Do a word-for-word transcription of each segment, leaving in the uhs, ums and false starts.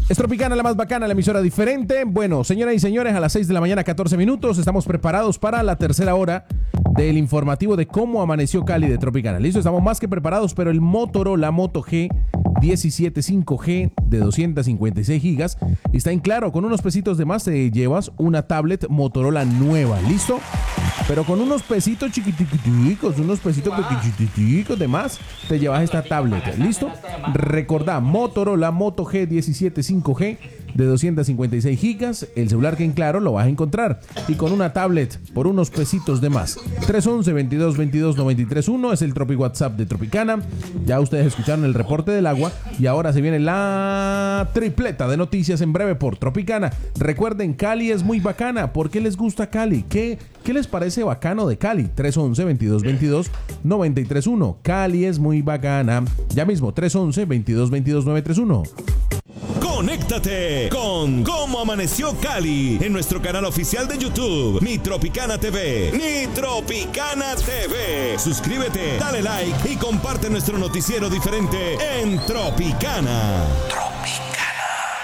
Es Tropicana, la más bacana, la emisora diferente. Bueno, señoras y señores, a las seis de la mañana, catorce minutos, estamos preparados para la tercera hora del informativo de cómo amaneció Cali de Tropicana. Listo, estamos más que preparados, pero el Motorola Moto G diecisiete cinco G de doscientos cincuenta y seis gigas está en claro. Con unos pesitos de más te llevas una tablet Motorola nueva. ¿Listo? Pero con unos pesitos chiquiticos, unos pesitos chiquiticos de más, te llevas esta tablet. ¿Listo? Recordá, Motorola Moto G diecisiete cinco G de doscientos cincuenta y seis gigas. El celular que en claro lo vas a encontrar. Y con una tablet por unos pesitos de más. tres once, veintidós veintidós, noventa y tres uno es el Tropi WhatsApp de Tropicana. Ya ustedes escucharon el reporte del agua. Y ahora se viene la tripleta de noticias en breve por Tropicana. Recuerden, Cali es muy bacana. ¿Por qué les gusta Cali? ¿Qué, qué les parece bacano de Cali? tres once, veintidós veintidós, noventa y tres uno. Cali es muy bacana. Ya mismo, tres once, veintidós veintidós, noventa y tres uno. Conéctate con Cómo Amaneció Cali en nuestro canal oficial de YouTube, Mi Tropicana T V. Mi Tropicana T V. Suscríbete, dale like y comparte nuestro noticiero diferente en Tropicana. Tropicana.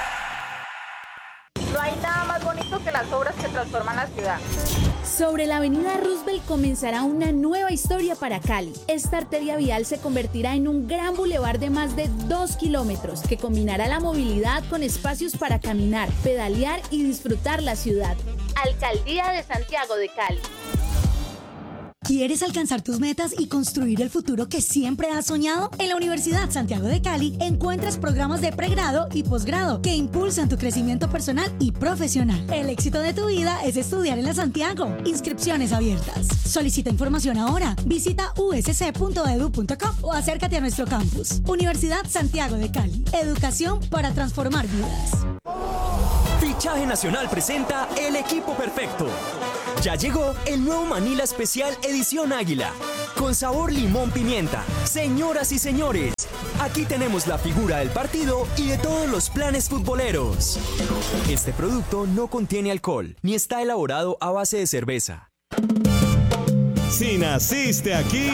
No hay nada más bonito que las obras que transforman la ciudad. Sobre la avenida Roosevelt comenzará una nueva historia para Cali. Esta arteria vial se convertirá en un gran bulevar de más de dos kilómetros que combinará la movilidad con espacios para caminar, pedalear y disfrutar la ciudad. Alcaldía de Santiago de Cali. ¿Quieres alcanzar tus metas y construir el futuro que siempre has soñado? En la Universidad Santiago de Cali encuentras programas de pregrado y posgrado que impulsan tu crecimiento personal y profesional. El éxito de tu vida es estudiar en la Santiago. Inscripciones abiertas. Solicita información ahora. Visita u s c punto e d u punto co o acércate a nuestro campus. Universidad Santiago de Cali. Educación para transformar vidas. Fichaje Nacional presenta El Equipo Perfecto. Ya llegó el nuevo Manila Especial Edición Águila, con sabor limón pimienta. Señoras y señores, aquí tenemos la figura del partido y de todos los planes futboleros. Este producto no contiene alcohol, ni está elaborado a base de cerveza. Si naciste aquí,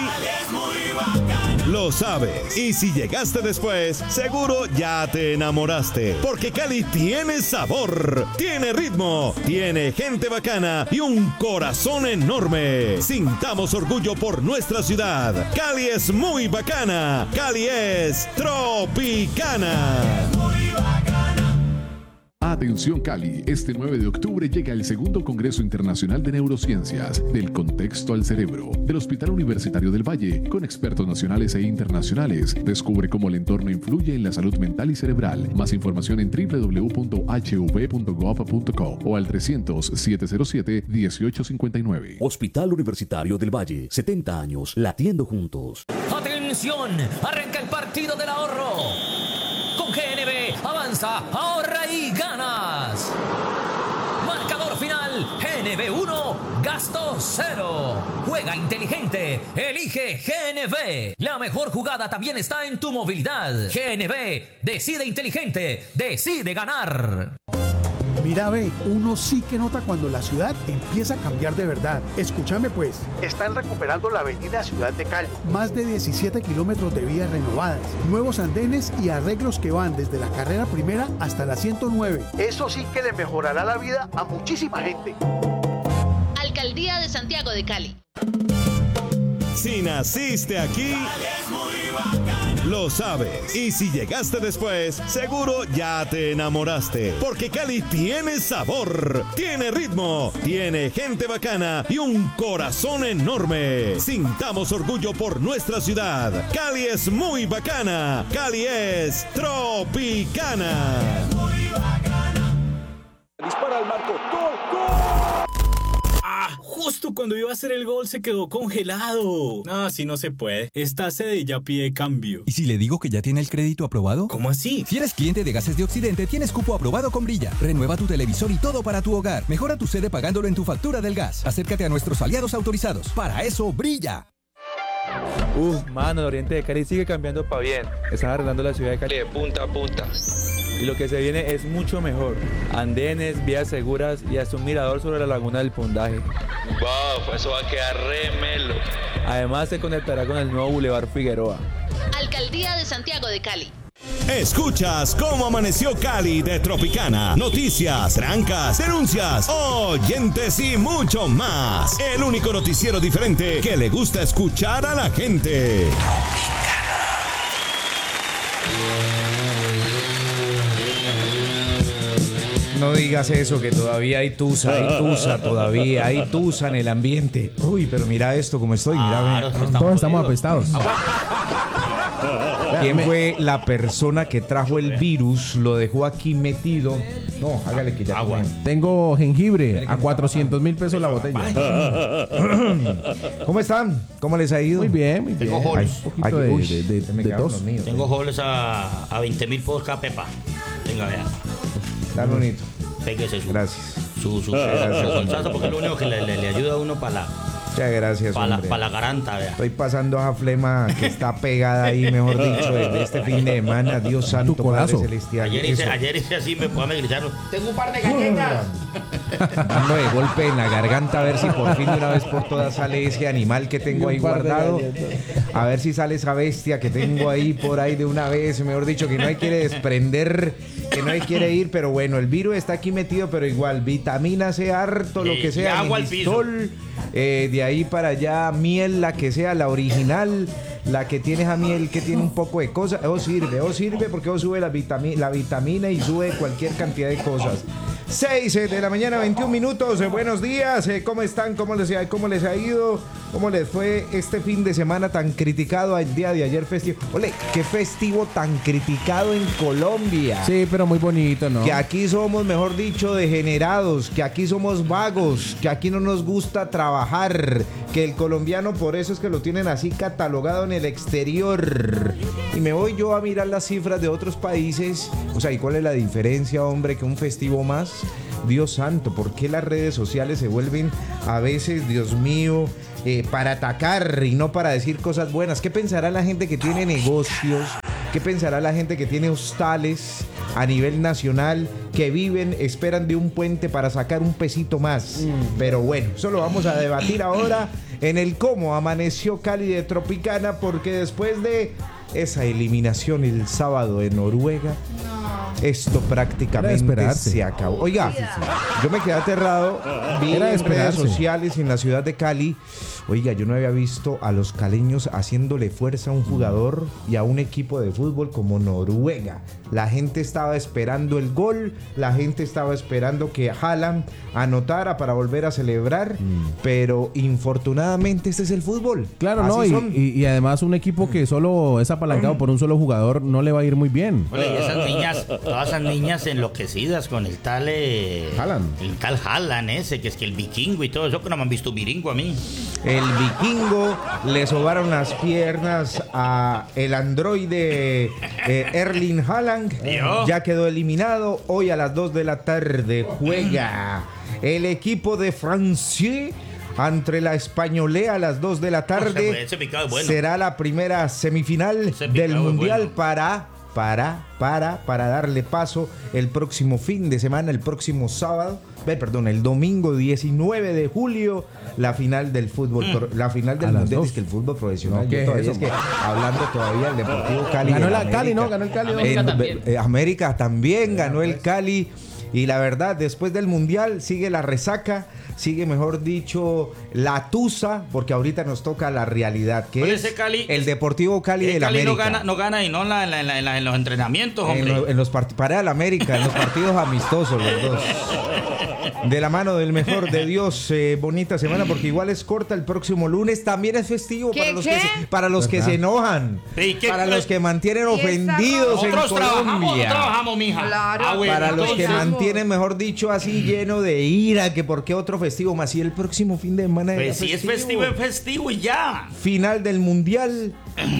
lo sabes. Y si llegaste después, seguro ya te enamoraste. Porque Cali tiene sabor, tiene ritmo, tiene gente bacana y un corazón enorme. Sintamos orgullo por nuestra ciudad. Cali es muy bacana. Cali es Tropicana. Atención Cali, este nueve de octubre llega el segundo Congreso Internacional de Neurociencias, del contexto al cerebro, del Hospital Universitario del Valle, con expertos nacionales e internacionales. Descubre cómo el entorno influye en la salud mental y cerebral. Más información en doble u doble u doble u punto h v punto gov punto co o al trescientos, setecientos siete, dieciocho cincuenta y nueve. Hospital Universitario del Valle, setenta años, latiendo juntos. ¡Atención! Arranca el partido del ahorro. Con G N B, avanza, ahorra y ganas. Marcador final, G N B uno, gasto cero. Juega inteligente, elige G N B. La mejor jugada también está en tu movilidad. G N B, decide inteligente, decide ganar. Mira, ve, uno sí que nota cuando la ciudad empieza a cambiar de verdad. Escúchame pues, están recuperando la avenida Ciudad de Cali. Más de diecisiete kilómetros de vías renovadas, nuevos andenes y arreglos que van desde la carrera primera hasta la ciento nueve. Eso sí que le mejorará la vida a muchísima gente. Alcaldía de Santiago de Cali. Si naciste aquí, lo sabes. Y si llegaste después, seguro ya te enamoraste. Porque Cali tiene sabor, tiene ritmo, tiene gente bacana y un corazón enorme. Sintamos orgullo por nuestra ciudad. Cali es muy bacana. Cali es Tropicana. Dispara al marco. ¡Gol, gol! Ah, justo cuando iba a hacer el gol se quedó congelado. No, así no se puede. Esta sede ya pide cambio. ¿Y si le digo que ya tiene el crédito aprobado? ¿Cómo así? Si eres cliente de Gases de Occidente, tienes cupo aprobado con Brilla. Renueva tu televisor y todo para tu hogar. Mejora tu sede pagándolo en tu factura del gas. Acércate a nuestros aliados autorizados. Para eso, Brilla. Uf, mano, el oriente de Cali sigue cambiando para bien. Están arreglando la ciudad de Cali de punta a punta. Y lo que se viene es mucho mejor. Andenes, vías seguras y hasta un mirador sobre la laguna del Pundaje. Wow, eso va a quedar re melo. Además se conectará con el nuevo Boulevard Figueroa. Alcaldía de Santiago de Cali. Escuchas cómo amaneció Cali de Tropicana. Noticias, trancas, denuncias, oyentes y mucho más. El único noticiero diferente que le gusta escuchar a la gente. No digas eso, que todavía hay tusa, hay tusa, todavía hay tusa en el ambiente. Uy, pero mira esto, cómo estoy, mira. Ah, todos estamos apestados. ¿Quién fue la persona que trajo el virus? Lo dejó aquí metido. No, hágale que ya agua. Tengo jengibre a cuatrocientos mil pesos la botella. ¿Cómo están? ¿Cómo les ha ido? Muy bien, muy bien. Tengo joles. Un poquito de, de, de, de, de tos. Tengo joles a, a veinte mil por cada pepa. Venga, vea. Está bonito. Péguese su. Gracias. Su, su, Gracias. su bolsazo, porque es lo único que le, le, le ayuda a uno para la. Muchas gracias, Para hombre. la, pa la garanta, vea. Estoy pasando a flema que está pegada ahí, mejor dicho, desde este fin de semana. Dios santo, Padre Celestial. Ayer hice, ayer hice así, me, me gritaron. Tengo un par de galletas. Dando de golpe en la garganta a ver si por fin de una vez por todas sale ese animal que tengo ahí guardado. A ver si sale esa bestia que tengo ahí por ahí de una vez. Mejor dicho, que no hay quiere desprender, que no hay quiere ir. Pero bueno, el virus está aquí metido, pero igual, vitamina C harto, lo que sea. agua al piso. Eh, de ahí para allá, miel, la que sea, la original, la que tiene esa miel que tiene un poco de cosas. Eso sirve, eso sirve porque eso sube la, vitami la vitamina y sube cualquier cantidad de cosas. seis de la mañana, veintiún minutos. Eh, buenos días, eh, ¿cómo están? ¿Cómo les, ¿Cómo les ha ido? ¿Cómo les fue este fin de semana tan criticado el día de ayer festivo? Ole, qué festivo tan criticado en Colombia. Sí, pero muy bonito, ¿no? Que aquí somos, mejor dicho, degenerados, que aquí somos vagos, que aquí no nos gusta trabajar, que el colombiano por eso es que lo tienen así catalogado en el exterior. Y me voy yo a mirar las cifras de otros países. O sea, ¿y cuál es la diferencia, hombre, que un festivo más? Dios santo, ¿por qué las redes sociales se vuelven a veces, Dios mío, eh, para atacar y no para decir cosas buenas? ¿Qué pensará la gente que tiene negocios? ¿Qué pensará la gente que tiene hostales a nivel nacional, que viven, esperan de un puente para sacar un pesito más? Mm. Pero bueno, eso lo vamos a debatir ahora en el cómo amaneció Cali de Tropicana, porque después de esa eliminación el sábado de Noruega, esto prácticamente se acabó. Oiga, yo me quedé aterrado, vi en redes sociales en la ciudad de Cali. Oiga, yo no había visto a los caleños haciéndole fuerza a un jugador y a un equipo de fútbol como Noruega. La gente estaba esperando el gol, la gente estaba esperando que Haaland anotara para volver a celebrar, mm. pero infortunadamente este es el fútbol. Claro, no, y, y, y además un equipo que solo es apalancado por un solo jugador no le va a ir muy bien. Bueno, y esas niñas, todas esas niñas enloquecidas con el tal eh, Haaland. El tal Haaland ese, que es que el vikingo y todo eso, que no me han visto vikingo a mí. El vikingo, le sobaron las piernas a el androide eh, Erling Haaland. Dios. Ya quedó eliminado. Hoy a las dos de la tarde juega el equipo de Francia ante la Españolea a las dos de la tarde. Ese, ese es bueno. Será la primera semifinal del Mundial bueno. para... Para, para, para darle paso el próximo fin de semana, el próximo sábado, eh, perdón, el domingo diecinueve de julio, la final del fútbol, mm. la final del Mundial, es que el fútbol profesional, no, yo todavía eso, es que hablando todavía el Deportivo Cali. Ganó el la América, Cali, ¿no? Ganó el Cali. América en, también. Eh, América también ganó el Cali. Y la verdad, después del Mundial sigue la resaca, sigue, mejor dicho, la tusa, porque ahorita nos toca la realidad, que Oye, es ese Cali, el Deportivo Cali el del Cali América. No gana, no gana y no en, la, en, la, en, la, en los entrenamientos, hombre. En, lo, en los partidos, para el América, en los partidos amistosos, los dos. De la mano del mejor de Dios, eh, bonita semana, porque igual es corta el próximo lunes. También es festivo para los, que se, para los que se enojan, ¿Y qué, para los que mantienen ofendidos en Nosotros Colombia. Trabajamos, trabajamos, mija. Claro. Ah, bueno, para entonces, los que mantienen, mejor dicho, así lleno de ira, que por qué otro festivo más. Y el próximo fin de semana pues si es festivo, es festivo y ya. Final del Mundial.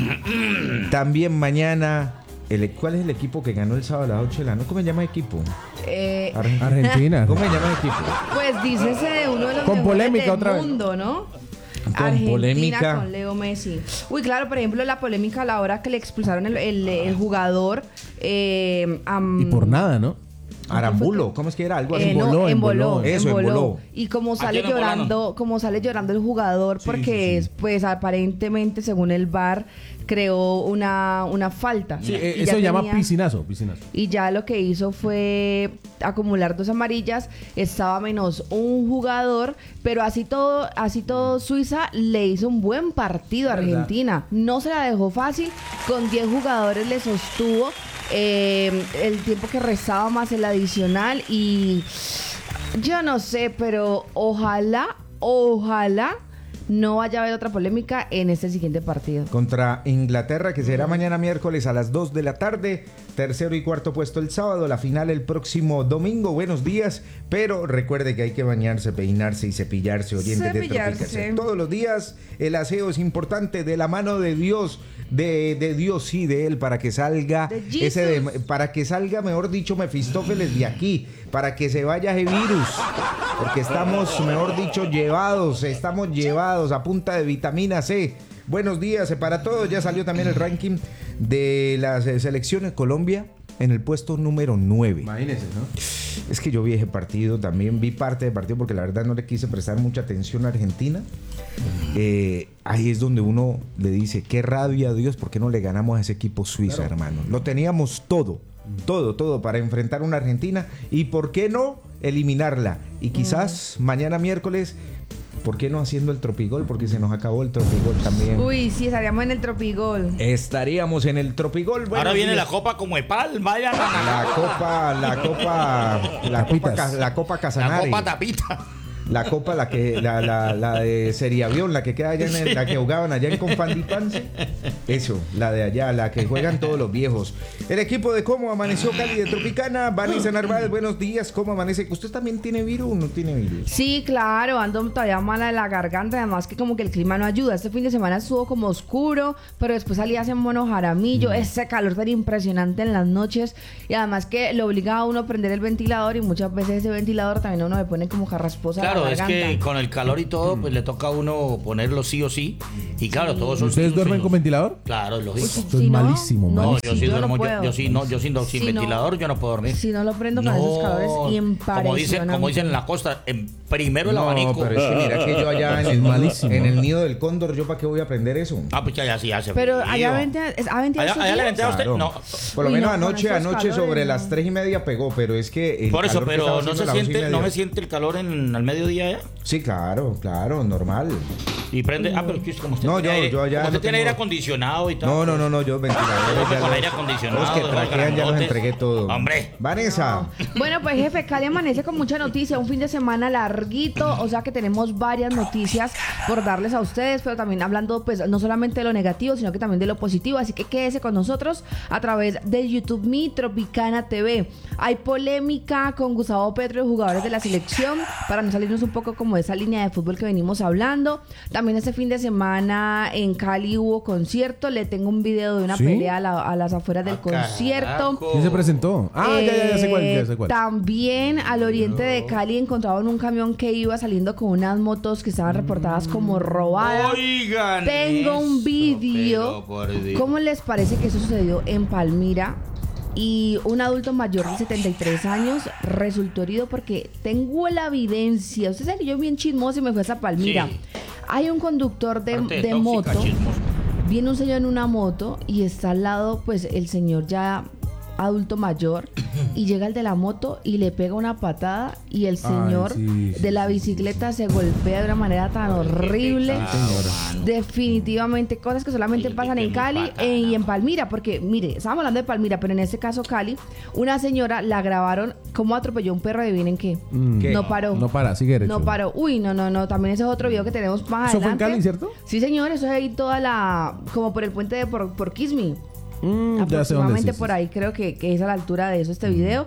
También mañana. El, ¿Cuál es el equipo que ganó el sábado a las ocho de la noche? ¿Cómo se llama el equipo? Eh, Argentina. Argentina. ¿Cómo se llama el equipo? Pues dícese de uno de los con polémica del otra mundo, vez. ¿no? Con Argentina polémica. con Leo Messi. Uy, claro, por ejemplo, la polémica a la hora que le expulsaron el, el, el jugador. Eh, um, y por nada, ¿no? Arambulo, ¿cómo es que era? Algo así. Eh, no, Emboló, emboló, emboló. Eso, emboló. emboló. Y como sale quién embolaron? llorando, como sale llorando el jugador, porque es, pues aparentemente, según el V A R, creó una, una falta. Sí, Y eh, ya eso se llama tenía- piscinazo, piscinazo. Y ya lo que hizo fue acumular dos amarillas, estaba menos un jugador, pero así todo, así todo Suiza le hizo un buen partido a ¿Verdad? Argentina. No se la dejó fácil, con diez jugadores le sostuvo eh, el tiempo que restaba más el adicional y yo no sé, pero ojalá, ojalá no vaya a haber otra polémica en este siguiente partido. Contra Inglaterra, que será mañana miércoles a las dos de la tarde. Tercero y cuarto puesto el sábado. La final el próximo domingo. Buenos días. Pero recuerde que hay que bañarse, peinarse y cepillarse. Oriente de Cepillarse. Tropicana. Todos los días el aseo es importante. De la mano de Dios. De, de Dios, sí, de Él. Para que salga De ese de- Jesus. para que salga, mejor dicho, Mefistófeles de aquí. Para que se vaya ese virus. Porque estamos, mejor dicho, llevados. Estamos llevados a punta de vitamina C. Buenos días, eh, para todos. Ya salió también el ranking de las eh, selecciones. Colombia en el puesto número nueve. Imagínese, ¿no? Es que yo vi ese partido, también vi parte del partido porque la verdad no le quise prestar mucha atención a Argentina. Eh, ahí es donde uno le dice, qué rabia, Dios, ¿por qué no le ganamos a ese equipo suizo, Claro. hermano? Lo teníamos todo, todo, todo para enfrentar a una Argentina y ¿por qué no eliminarla? Y quizás mañana miércoles, ¿por qué no haciendo el tropigol? Porque se nos acabó el tropigol también. Uy, sí, estaríamos en el Tropigol. Estaríamos en el tropigol. Buenos Ahora viene días. la copa como Epal, vayan a La copa, la copa, la copa, ca- la copa la Casanare. copa tapita. La copa, la que, la, la, la de Seriavión, la que queda allá en el- la que jugaban allá en Confandipance. Eso, la de allá, la que juegan todos los viejos. El equipo de Cómo Amaneció Cali de Tropicana. Vanessa Narváez, buenos días. ¿Cómo amanece? ¿Usted también tiene virus o no tiene virus? Sí, claro, ando todavía mala de la garganta, además que como que el clima no ayuda. Este fin de semana estuvo como oscuro, pero después salía ese mono jaramillo, ese calor tan impresionante en las noches y además que lo obliga a uno a prender el ventilador y muchas veces ese ventilador también a uno le pone como carrasposa Claro, la es garganta. que con el calor y todo, pues le toca a uno ponerlo sí o sí. Y claro, todos son. ¿Ustedes duermen con ventilador? Claro, es lógico. Esto es malísimo, No, malísimo. yo sí Yo no duermo, yo, puedo. yo sí, no, yo sin, sin Si no- ventilador yo no puedo dormir. Si no lo prendo con esos calores como, impresionante. dicen, como dicen en la costa, en primero el No, abanico. pero es que mira que yo allá en Es el, malísimo. en el nido del cóndor, ¿yo para qué voy a aprender eso? Ah, pues ya, ya sí hace Pero frío. allá vente, es- a vente Allá- estos allá le días. ventea a usted. Claro. No. Por lo Uy, menos no, con anoche, esos anoche calores, sobre no. las tres y media pegó, pero es que el Por eso, calor que estaba pero no haciendo se a las once y siente, media- no se siente el calor en al mediodía ya. Sí, claro, claro, normal. Y prende, ah, pero es que como usted No, tiene yo- aire, yo allá como usted no tiene tengo- aire acondicionado y tal. No, no, no, no, yo ventiladores Con ya los- aire acondicionado, los que esos traquean ya los grandotes. entregué todo. Hombre. Vanessa. Bueno, pues jefe, Cali amanece con mucha noticia, un fin de semana larguito, o sea que tenemos varias noticias por darles a ustedes, pero también hablando pues no solamente de lo negativo, sino que también de lo positivo, así que quédese con nosotros a través de YouTube Mi Tropicana T V. Hay polémica con Gustavo Petro y jugadores de la selección, para no salirnos un poco como de esa línea de fútbol que venimos hablando. También este fin de semana en Cali hubo concierto, le tengo un video de una ¿Sí? pelea a, la- a las afueras del concierto. ¿Quién se presentó? Ah, ya, ya, ya sé cuál, ya sé Eh, cuál. También al oriente de Cali encontraban un camión que iba saliendo con unas motos que estaban reportadas como robadas. Oigan. Tengo un eso, vídeo. pero por Dios. ¿Cómo les parece que eso sucedió en Palmira? Y un adulto mayor de setenta y tres años resultó herido porque tengo la evidencia. Usted sabe que yo bien chismoso y me fui hasta Palmira. Sí. Hay un conductor de, Parte de de tóxica, moto. chismosa. Viene un señor en una moto y está al lado, pues, el señor ya adulto mayor y llega el de la moto y le pega una patada y el señor sí, sí, de la bicicleta se golpea de una manera tan horrible. Definitivamente cosas que solamente pasan en Cali eh, y en Palmira, porque mire, estábamos hablando de Palmira, pero en este caso Cali, una señora la grabaron cómo atropelló un perro, adivinen qué. Mm. ¿Qué? No paró. No para, sigue derecho. No paró. Uy, no, no, no. También ese es otro video que tenemos más ¿Eso fue en adelante. Cali, cierto? Sí, señor. Eso es ahí toda la... Como por el puente de por, por Kismi. Mm, ya sé dónde, Aproximadamente sí, por sí. ahí creo que, que es a la altura de eso este video.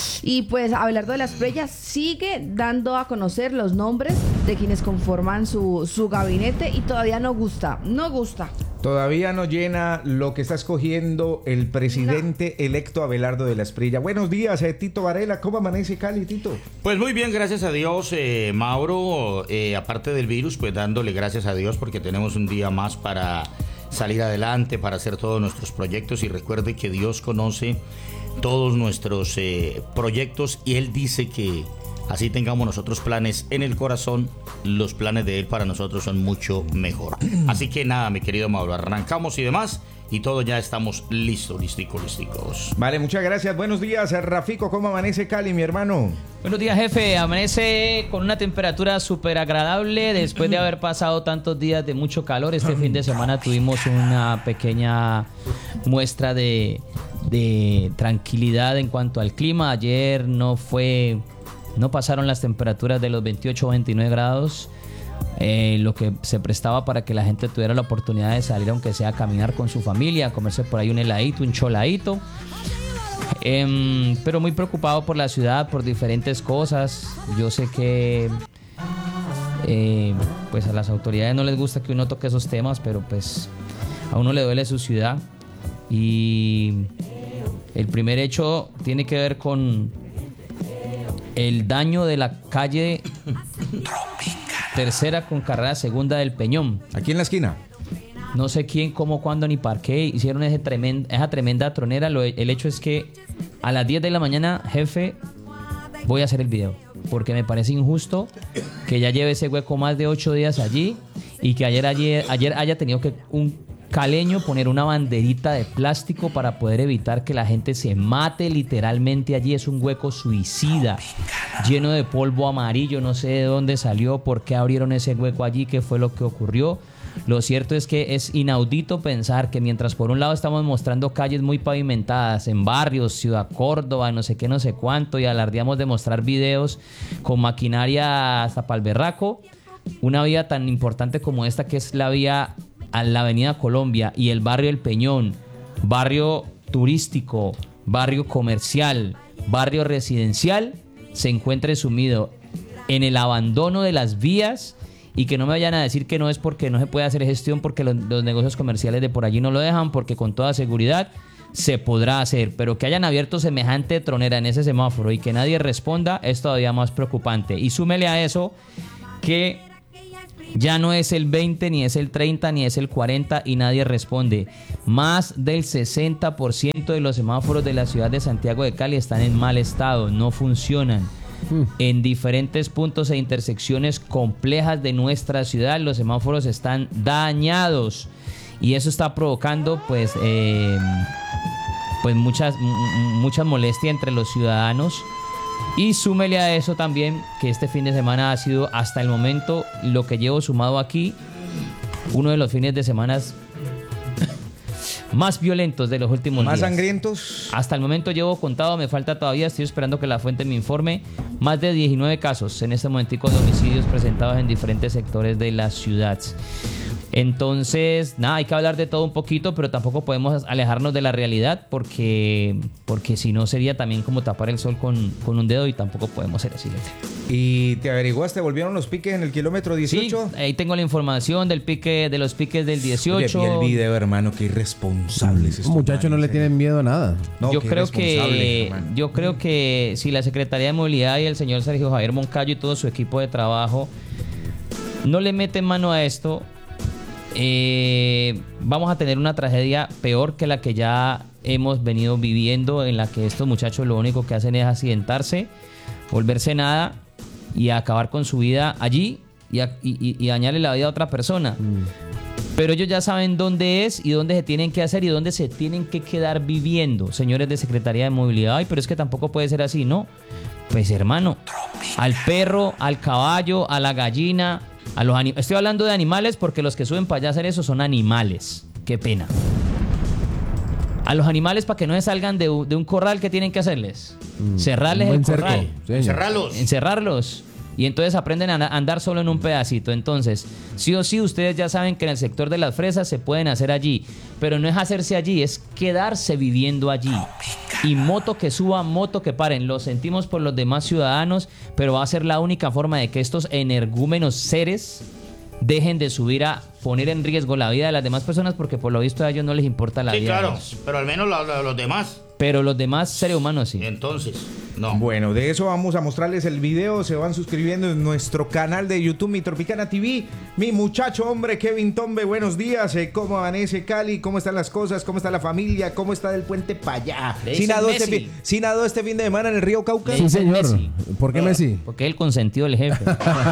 Y pues Abelardo de las Preyas sigue dando a conocer los nombres de quienes conforman su, su gabinete y todavía no gusta. No gusta. Todavía no llena lo que está escogiendo el presidente electo Abelardo de la Esprilla. Buenos días, eh, Tito Varela. ¿Cómo amanece Cali, Tito? Pues muy bien, gracias a Dios, eh, Mauro. Eh, aparte del virus, pues dándole gracias a Dios porque tenemos un día más para salir adelante, para hacer todos nuestros proyectos. Y recuerde que Dios conoce todos nuestros eh, proyectos y él dice que así tengamos nosotros planes en el corazón, los planes de él para nosotros son mucho mejor. Así que nada, mi querido Mauro, arrancamos y demás y todo ya estamos listos, listicos, listicos. Vale, muchas gracias. Buenos días, Rafico. ¿Cómo amanece Cali, mi hermano? Buenos días, jefe. Amanece con una temperatura súper agradable después de haber pasado tantos días de mucho calor. Este fin de semana tuvimos una pequeña muestra de, de tranquilidad en cuanto al clima. Ayer no fue, no pasaron las temperaturas de los veintiocho o veintinueve grados. Eh, lo que se prestaba para que la gente tuviera la oportunidad de salir, aunque sea a caminar con su familia, a comerse por ahí un heladito, un choladito. Eh, pero muy preocupado por la ciudad, por diferentes cosas. Yo sé que eh, pues a las autoridades no les gusta que uno toque esos temas, pero pues a uno le duele su ciudad. Y el primer hecho tiene que ver con el daño de la calle Tercera con carrera segunda del Peñón. Aquí en la esquina. No sé quién, cómo, cuándo ni para qué hicieron ese tremenda, esa tremenda tronera. Lo, el hecho es que a las diez de la mañana, jefe, voy a hacer el video. Porque me parece injusto que ya lleve ese hueco más de ocho días allí y que ayer, ayer, ayer haya tenido que un caleño poner una banderita de plástico para poder evitar que la gente se mate literalmente allí. Es un hueco suicida, lleno de polvo amarillo. No sé de dónde salió, por qué abrieron ese hueco allí, qué fue lo que ocurrió. Lo cierto es que es inaudito pensar que mientras por un lado estamos mostrando calles muy pavimentadas en barrios, Ciudad Córdoba, no sé qué, no sé cuánto, y alardeamos de mostrar videos con maquinaria hasta pa'l berraco, una vía tan importante como esta, que es la vía a la avenida Colombia y el barrio El Peñón, barrio turístico, barrio comercial, barrio residencial, se encuentre sumido en el abandono de las vías. Y que no me vayan a decir que no es porque no se puede hacer gestión, porque los, los negocios comerciales de por allí no lo dejan, porque con toda seguridad se podrá hacer. Pero que hayan abierto semejante tronera en ese semáforo y que nadie responda es todavía más preocupante. Y súmele a eso que ya no es el veinte, ni es el treinta, ni es el cuarenta y nadie responde. Más del sesenta por ciento de los semáforos de la ciudad de Santiago de Cali están en mal estado, no funcionan. En diferentes puntos e intersecciones complejas de nuestra ciudad los semáforos están dañados y eso está provocando pues eh, pues muchas mucha molestia entre los ciudadanos. Y súmele a eso también que este fin de semana ha sido hasta el momento, lo que llevo sumado aquí, uno de los fines de semana más violentos de los últimos más días. Más sangrientos. Hasta el momento llevo contado, me falta todavía, estoy esperando que la fuente me informe, más de diecinueve casos en este momentico de homicidios presentados en diferentes sectores de la ciudad. Entonces, nada, hay que hablar de todo un poquito, pero tampoco podemos alejarnos de la realidad porque, porque si no sería también como tapar el sol con, con un dedo y tampoco podemos ser así. ¿Y te averiguaste? ¿Volvieron los piques en el kilómetro dieciocho? Sí, ahí tengo la información del pique, de los piques del dieciocho. Oye, vi el video, hermano, qué irresponsables estos muchachos no le tienen miedo a nada. No, yo creo que hermano. yo creo que si la Secretaría de Movilidad y el señor Sergio Javier Moncayo y todo su equipo de trabajo no le meten mano a esto, Eh, vamos a tener una tragedia peor que la que ya hemos venido viviendo, en la que estos muchachos lo único que hacen es accidentarse, volverse nada y acabar con su vida allí y, a, y, y dañarle la vida a otra persona. Mm. Pero ellos ya saben dónde es y dónde se tienen que hacer y dónde se tienen que quedar viviendo, señores de Secretaría de Movilidad. Ay, pero es que tampoco puede ser así, ¿no? Pues hermano, al perro, al caballo, a la gallina, a los anim- estoy hablando de animales porque los que suben para allá a hacer eso son animales. Qué pena. A los animales, para que no se salgan de, de un corral, ¿qué tienen que hacerles? Mm, Cerrarles el corral. Sí, encerrarlos. Encerrarlos. Y entonces aprenden a andar solo en un pedacito. Entonces, sí o sí, ustedes ya saben que en el sector de las fresas se pueden hacer allí. Pero no es hacerse allí, es quedarse viviendo allí. Y moto que suba, moto que paren. Lo sentimos por los demás ciudadanos, pero va a ser la única forma de que estos energúmenos seres dejen de subir a poner en riesgo la vida de las demás personas, porque por lo visto a ellos no les importa la sí, vida. Sí, claro, pero al menos la, la, los demás. Pero los demás seres humanos sí. Entonces, No. Bueno, de eso vamos a mostrarles el video. Se van suscribiendo en nuestro canal de YouTube, Mi Tropicana T V. Mi muchacho, hombre, Kevin Tombe, buenos días. Eh, ¿Cómo amanece Cali? ¿Cómo están las cosas? ¿Cómo está la familia? ¿Cómo está del puente para allá? ¿Sí nadó, este fin, ¿Sí nadó este fin de semana en el río Cauca? Sí, señor. ¿Por qué Messi? Porque es el consentido del jefe.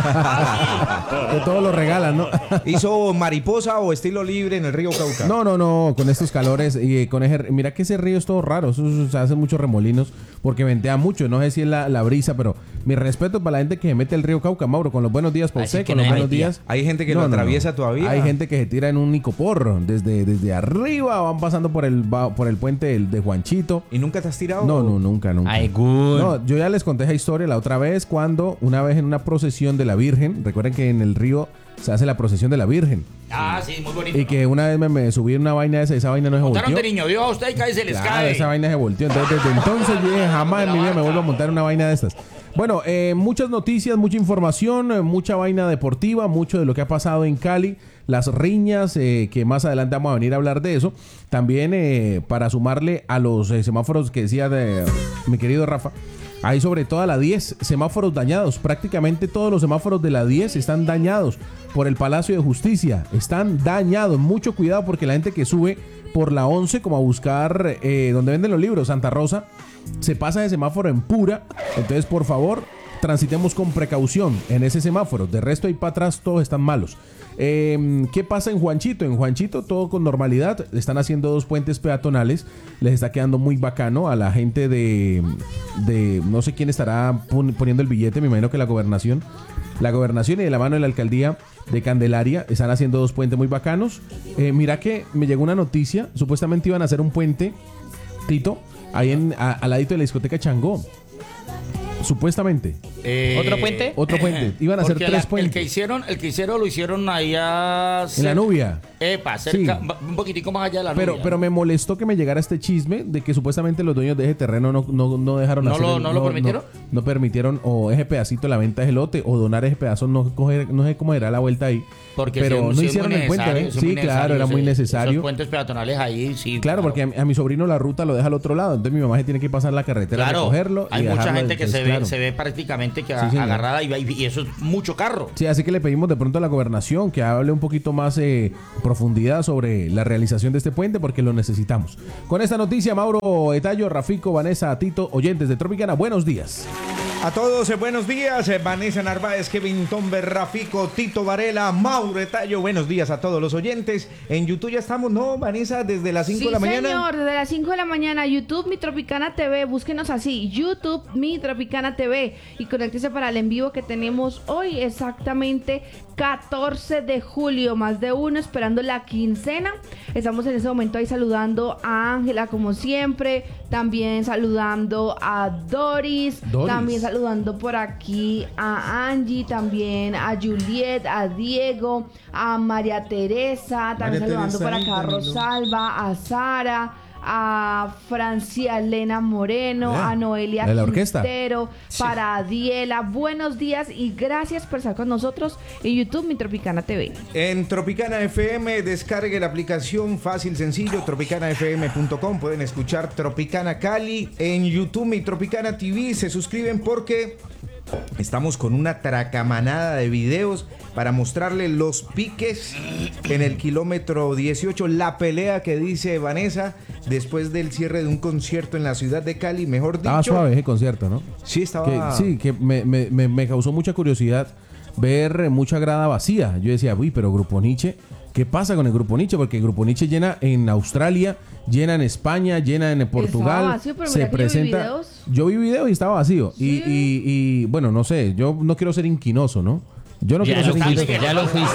Que todo lo regalan, ¿no? ¿Hizo mariposa o estilo libre en el río Cauca? No, no, no. Con estos calores y con ese... Mira que ese río es todo raro. Eso, eso, se hacen muchos remolinos porque ventea mucho. No sé si es la, la brisa, pero mi respeto para la gente que se mete al río Cauca, Mauro, con los buenos días por con los buenos días. Hay gente que no, lo atraviesa no, no. todavía. Hay gente que se tira en un nicopor desde, desde arriba, van pasando por el por el puente de Juanchito. ¿Y nunca te has tirado? No, no, nunca, nunca. Ay, good. No, yo ya les conté esa historia la otra vez cuando una vez en una procesión de la Virgen, recuerden que en el río se hace la procesión de la Virgen. Ah, sí, muy bonito. Y que una vez me, me subí en una vaina esa, esa vaina no se volteó. Montaron de niño Dios a usted y cae se les claro, cae. Esa vaina se volteó. Entonces, desde entonces yo dije, jamás en mi vida me vuelvo a montar una vaina de estas. Bueno, eh, muchas noticias, mucha información, eh, mucha vaina deportiva, mucho de lo que ha pasado en Cali, las riñas, eh, que más adelante vamos a venir a hablar de eso. También eh, para sumarle a los eh, semáforos que decía de, mi querido Rafa, hay sobre todo a la diez semáforos dañados. Prácticamente todos los semáforos de la diez están dañados por el Palacio de Justicia. Están dañados. Mucho cuidado porque la gente que sube por la once como a buscar eh, donde venden los libros, Santa Rosa, se pasa de semáforo en pura. Entonces, por favor, transitemos con precaución en ese semáforo. De resto, ahí para atrás todos están malos. Eh, ¿Qué pasa en Juanchito? En Juanchito todo con normalidad. Están haciendo dos puentes peatonales. Les está quedando muy bacano a la gente de, de no sé quién estará pon, poniendo el billete. Me imagino que la gobernación. La gobernación y de la mano de la alcaldía de Candelaria están haciendo dos puentes muy bacanos. Eh, mira que me llegó una noticia. Supuestamente iban a hacer un puente, Tito, ahí en, a, al ladito de la discoteca Changó. Supuestamente. Eh, ¿Otro puente? Otro puente. Iban a hacer tres la, puentes. El que hicieron, el que hicieron lo hicieron allá en la Nubia. Epa, cerca, sí. Un poquitico más allá de la pero, Nubia. Pero me molestó que me llegara este chisme de que supuestamente los dueños de ese terreno no, no, no dejaron ¿No hacer lo, el, ¿No lo permitieron? No, no permitieron o ese pedacito de la venta de lote o donar ese pedazo. No, coger, no sé cómo era la vuelta ahí. Porque pero sí, no sí hicieron el puente, ¿eh? Sí, claro, era muy necesario. Esos puentes peatonales ahí, sí. Claro, claro. porque a, a mi sobrino la ruta lo deja al otro lado. Entonces mi mamá se tiene que pasar la carretera claro, a recogerlo. Hay y mucha gente el, que pues, se, claro. ve, se ve prácticamente que sí, agarrada y, y eso es mucho carro. Sí, así que le pedimos de pronto a la gobernación que hable un poquito más eh, profundidad sobre la realización de este puente porque lo necesitamos. Con esta noticia, Mauro Etayo, Rafico, Vanessa, Tito, oyentes de Tropicana, buenos días. A todos, eh, buenos días. Eh, Vanessa Narváez, Kevin Tombe, Rafico, Tito Varela, Mauro Etayo. Buenos días a todos los oyentes. En YouTube ya estamos, ¿no, Vanessa? Desde las cinco sí, de la mañana. Sí, señor, desde las cinco de la mañana. YouTube, Mi Tropicana T V. Búsquenos así, YouTube, Mi Tropicana T V. Y conéctese para el en vivo que tenemos hoy, exactamente catorce de julio. Más de uno esperando la quincena. Estamos en ese momento ahí saludando a Ángela, como siempre. También saludando a Doris. Doris. También saludando por aquí a Angie, también a Juliet, a Diego, a María Teresa, también María saludando Teresa, por acá a Rosalba, a Sara, a Francia Elena Moreno, yeah. a Noelia Quintero, sí. para Adiela. Buenos días y gracias por estar con nosotros en YouTube, Mi Tropicana T V. En Tropicana F M, descargue la aplicación fácil, sencillo, tropicana f m punto com. Pueden escuchar Tropicana Cali. En YouTube, Mi Tropicana T V, se suscriben porque estamos con una tracamanada de videos para mostrarle los piques en el kilómetro dieciocho, la pelea que dice Vanessa después del cierre de un concierto en la ciudad de Cali, mejor dicho. Estaba suave ese concierto, ¿no? Sí, estaba... Que, sí, que me, me, me, me causó mucha curiosidad ver mucha grada vacía. Yo decía, uy, pero Grupo Nietzsche, ¿qué pasa con el Grupo Nietzsche? Porque el Grupo Nietzsche llena en Australia, llena en España, llena en Portugal. Estaba vacío, pero se mira que presenta. Yo vi videos. Yo vi videos y estaba vacío. Sí. Y, y, y bueno, no sé, yo no quiero ser inquinoso, ¿no? Yo no ya quiero ser inquinoso. fuiste, ya lo fuiste.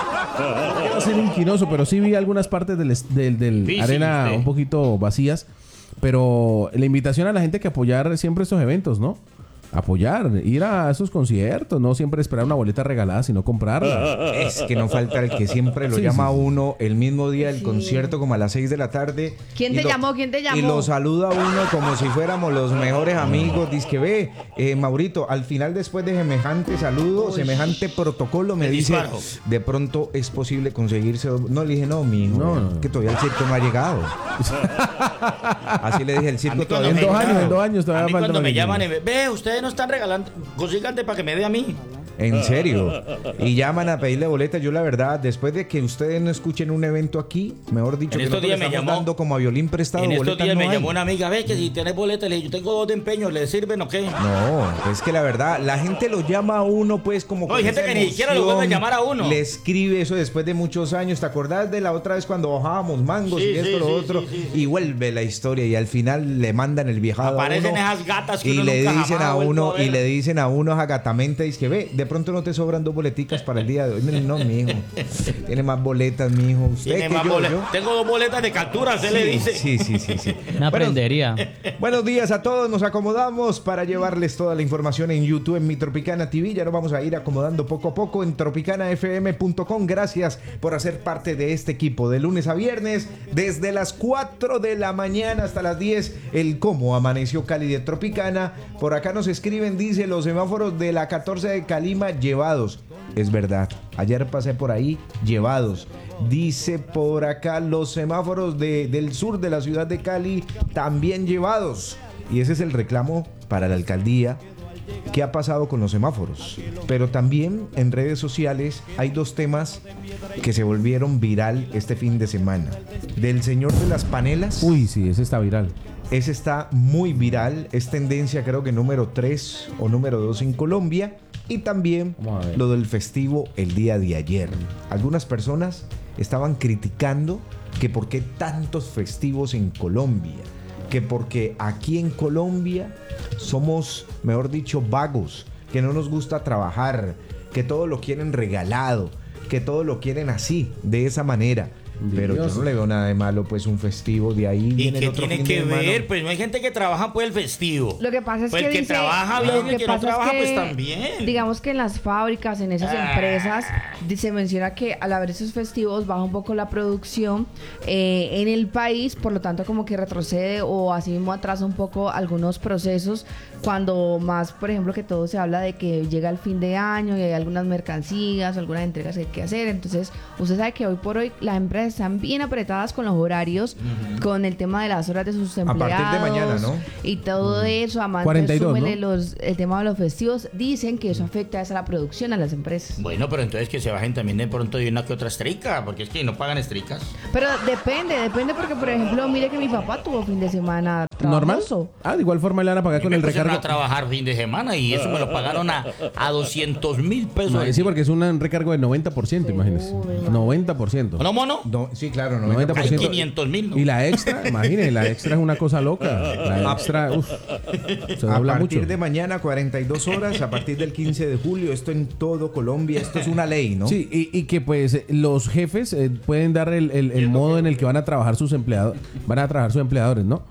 No quiero ser inquinoso, pero sí vi algunas partes del, del, del sí, arena sí, un poquito vacías. Pero la invitación a la gente que apoyar siempre estos eventos, ¿no? apoyar, ir a esos conciertos, no siempre esperar una boleta regalada, sino comprarla. Es que no falta el que siempre lo Sí, llama a sí, sí. uno el mismo día del Sí. concierto, como a las seis de la tarde. ¿Quién y te lo- llamó? ¿Quién te llamó? Y lo saluda a uno como si fuéramos los mejores amigos. Dice que ve, eh, Maurito, al final después de semejante saludo, semejante protocolo, me El dice, disparo. de pronto es posible conseguirse. No, le dije, no, mijo, No, eh, no, no. que todavía el circo no ha llegado. Así le dije, el circo cuando todavía En me no dos ha años, llegado. en dos años todavía A mí falta cuando me para que llaman y llegue. me, ve, ustedes no están regalando, consígante para que me dé a mí. En serio. Y llaman a pedirle boletas. Yo la verdad, después de que ustedes no escuchen un evento aquí, mejor dicho, En que estos nosotros días le me estamos llamó- dando como a violín prestado En estos boletas, días no me hay. llamó una amiga, ve que si tenés boletas, le dije, yo tengo dos de empeño, ¿le sirven o qué? No, es que la verdad, la gente lo llama a uno pues como No, con hay gente esa que ni siquiera lo vuelve a emoción, llamar a uno. le escribe eso después de muchos años. ¿Te acordás de la otra vez cuando bajábamos mangos Sí, y esto, sí, lo sí, otro? sí, sí, Y vuelve la historia y al final le mandan el viajado a Aparecen uno. esas gatas que Y uno le nunca dicen jamás a ha vuelto uno a ver. y le dicen a uno agatamente, dice que ve, de pronto no te sobran dos boleticas para el día de hoy. No, mijo. Tiene más boletas, mijo. Usted Tiene que más yo, boletas. yo. Tengo dos boletas de captura, se le Sí, dice. Sí, sí, sí, sí. Una aprendería. Buenos días a todos, nos acomodamos para llevarles toda la información en YouTube, en mi Tropicana T V. Ya nos vamos a ir acomodando poco a poco en tropicana f m punto com. Gracias por hacer parte de este equipo de lunes a viernes, desde las cuatro de la mañana hasta las diez, el cómo amaneció Cali de Tropicana. Por acá nos escriben, dice, los semáforos de la catorce de Calima llevados. Es verdad, ayer pasé por ahí llevados. Dice por acá, los semáforos de, del sur de la ciudad de Cali también llevados. Y ese es el reclamo para la alcaldía. ¿Qué ha pasado con los semáforos? Pero también en redes sociales hay dos temas que se volvieron viral este fin de semana. Del señor de las panelas. Uy, sí, ese está viral. Ese está muy viral. Es tendencia creo que número tres o número dos en Colombia. Y también Vamos a ver. lo del festivo el día de ayer. Algunas personas estaban criticando que por qué tantos festivos en Colombia. Que porque aquí en Colombia somos, mejor dicho, vagos. Que no nos gusta trabajar. Que todo lo quieren regalado. Que todo lo quieren así, de esa manera. Pero yo no le veo nada de malo, pues un festivo de ahí. ¿Y viene el qué otro tiene fin que de semana. ver? Pues no hay gente que trabaja por el festivo. Lo que pasa es Pues que el que dice- trabaja lo bien y el que que no pasa es trabaja, que, pues también. Digamos que en las fábricas, en esas Ah. empresas, di- se menciona que al haber esos festivos baja un poco la producción eh, en el país, por lo tanto como que retrocede o así mismo atrasa un poco algunos procesos, cuando más, por ejemplo, que todo se habla de que llega el fin de año y hay algunas mercancías, algunas entregas que hay que hacer. Entonces, usted sabe que hoy por hoy las empresas están bien apretadas con los horarios, Ujú. con el tema de las horas de sus A empleados. partir de mañana, ¿no? Y todo eso, además cuarenta y dos, súmele ¿no? los, el tema de los festivos, dicen que eso afecta a esa la producción a las empresas. Bueno, pero entonces que se bajen también de pronto de una que otra estrica, porque es que no pagan estricas. Pero depende, depende porque, por ejemplo, mire que mi papá tuvo fin de semana ¿Normal? trabajoso. Ah, de igual forma le van a pagar con me el pusieron recargo. a trabajar fin de semana y eso me lo pagaron a, a doscientos mil pesos. No, sí, porque es un recargo de noventa por ciento, imagínese. noventa por ciento. ¿No, mono? No, sí, claro, noventa por ciento. Hay quinientos mil, ¿no? Y la extra, imagínese, la extra es una cosa loca. La extra, uff, se A habla partir mucho. de mañana, cuarenta y dos horas, a partir del quince de julio, esto en todo Colombia, esto es una ley, ¿no? Sí, y, y que pues eh, los jefes eh, pueden dar el, el- el modo en el que van a trabajar sus empleados, van a trabajar sus empleadores, ¿no?